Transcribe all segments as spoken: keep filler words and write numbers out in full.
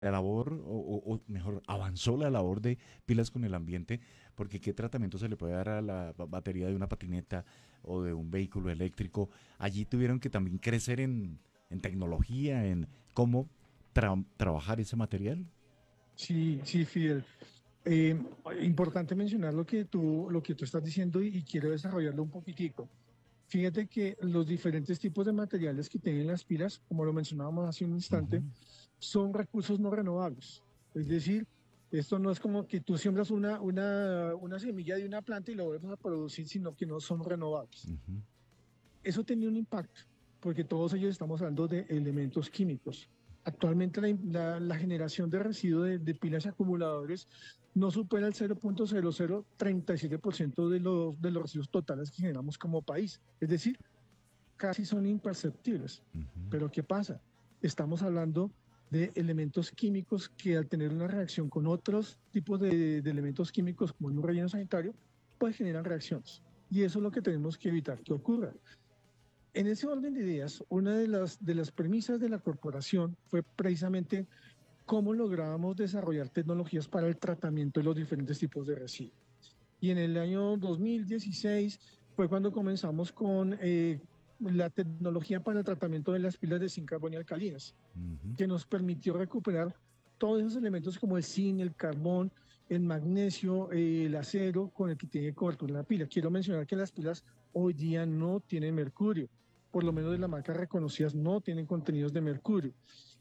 la labor, o, o- o mejor, avanzó la labor de pilas con el ambiente, porque qué tratamiento se le puede dar a la ba- batería de una patineta o de un vehículo eléctrico. Allí tuvieron que también crecer en, en tecnología, en cómo tra- trabajar ese material. Sí, sí, Fidel. Eh, Importante mencionar lo que tú, lo que tú estás diciendo y, y quiero desarrollarlo un poquitico. Fíjate que los diferentes tipos de materiales que tienen las pilas, como lo mencionábamos hace un instante, Ujú. son recursos no renovables. Es decir, esto no es como que tú siembras una, una, una semilla de una planta y la vuelves a producir, sino que no son renovables. Ujú. Eso tenía un impacto, porque todos ellos estamos hablando de elementos químicos. Actualmente la, la- la generación de residuos de, de pilas y acumuladores no supera el cero punto cero cero treinta y siete por ciento de los, de los residuos totales que generamos como país. Es decir, casi son imperceptibles. Ujú. Pero ¿qué pasa? Estamos hablando de elementos químicos que al tener una reacción con otros tipos de, de elementos químicos como en un relleno sanitario, pues generan reacciones. Y eso es lo que tenemos que evitar que ocurra. En ese orden de ideas, una de las, de las premisas de la corporación fue precisamente cómo lográbamos desarrollar tecnologías para el tratamiento de los diferentes tipos de residuos. Y en el año dos mil dieciséis fue cuando comenzamos con eh, la tecnología para el tratamiento de las pilas de zinc, carbón y alcalinas, Ujú. que nos permitió recuperar todos esos elementos como el zinc, el carbón, el magnesio, eh, el acero con el que tiene cobertura la pila. Quiero mencionar que las pilas hoy día no tienen mercurio, por lo menos de las marcas reconocidas no tienen contenidos de mercurio.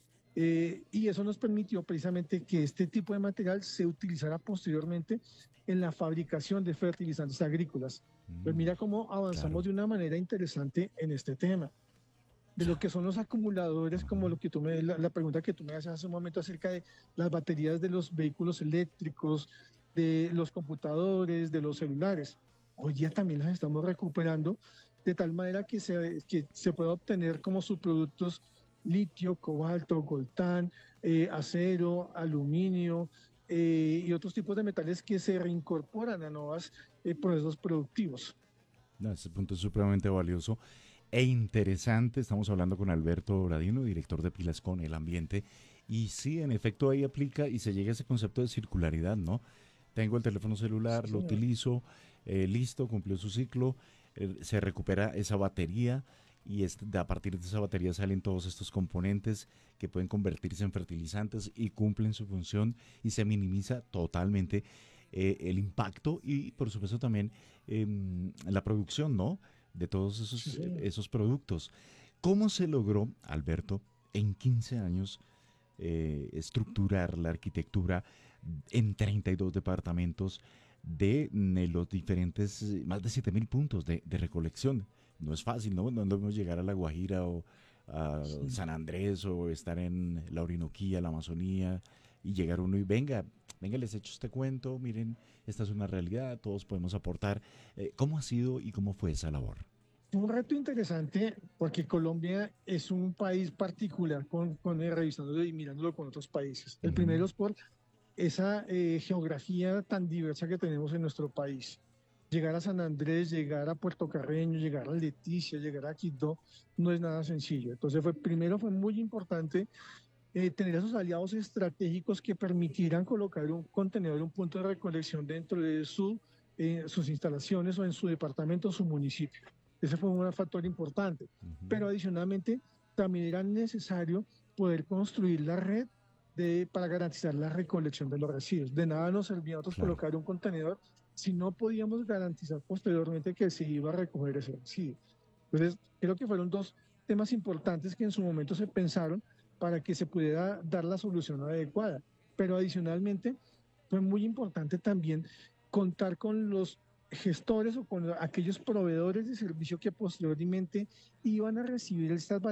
Eh, y eso nos permitió precisamente que este tipo de material se utilizara posteriormente en la fabricación de fertilizantes agrícolas. Pues Mm. mira cómo avanzamos Claro. de una manera interesante en este tema de lo que son los acumuladores, Ajá. como lo que tú me, la, la pregunta que tú me haces hace un momento acerca de las baterías de los vehículos eléctricos, de los computadores, de los celulares. Hoy día también las estamos recuperando de tal manera que se, que se pueda obtener como subproductos litio, cobalto, coltán, eh, acero, aluminio eh, y otros tipos de metales que se reincorporan a nuevos eh, procesos productivos. No, este punto es supremamente valioso e interesante. Estamos hablando con Alberto Bradino, director de Pilas con el Ambiente. Y sí, en efecto, ahí aplica y se llega a ese concepto de circularidad, ¿no? Tengo el teléfono Sí, celular, lo señor. utilizo, eh, listo, cumplió su ciclo, eh, se recupera esa batería y es, de, a partir de esa batería salen todos estos componentes que pueden convertirse en fertilizantes y cumplen su función y se minimiza totalmente eh, el impacto y por supuesto también eh, la producción, ¿no? De todos Sí, esos, señor. esos productos. ¿Cómo se logró, Alberto, en quince años eh, estructurar la arquitectura en treinta y dos departamentos de, de los diferentes, eh, más de siete mil puntos de, de recolección? No es fácil, ¿no? No debemos llegar a La Guajira o a Sí. San Andrés o estar en la Orinoquía, la Amazonía y llegar uno y venga, venga, les echo este cuento, miren, esta es una realidad, todos podemos aportar. Eh, ¿Cómo ha sido y cómo fue esa labor? Un reto interesante porque Colombia es un país particular con, con eh, revisándolo y mirándolo con otros países. El Ujú. primero es por esa eh, geografía tan diversa que tenemos en nuestro país. Llegar a San Andrés, llegar a Puerto Carreño, llegar a Leticia, llegar a Quito, no es nada sencillo. Entonces, fue, primero fue muy importante eh, tener esos aliados estratégicos que permitieran colocar un contenedor, un punto de recolección dentro de su, eh, sus instalaciones o en su departamento o su municipio. Ese fue un factor importante. Ujú. Pero adicionalmente, también era necesario poder construir la red de, para garantizar la recolección de los residuos. De nada nos servía a nosotros Claro. colocar un contenedor si no podíamos garantizar posteriormente que se iba a recoger ese residuo. Entonces, creo que fueron dos temas importantes que en su momento se pensaron para que se pudiera dar la solución adecuada. Pero adicionalmente, fue muy importante también contar con los gestores o con aquellos proveedores de servicio que posteriormente iban a recibir estas